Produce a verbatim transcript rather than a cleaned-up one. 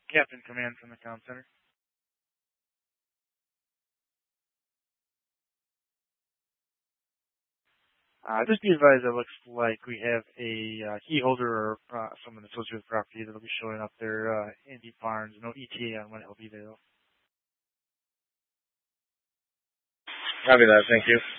Captain Command from the comm center. Uh, just be advised, it looks like we have a uh, key holder or uh, someone associated with the property that will be showing up there, uh, Andy Barnes. No E T A on when he'll be there, though. Copy that. Thank you.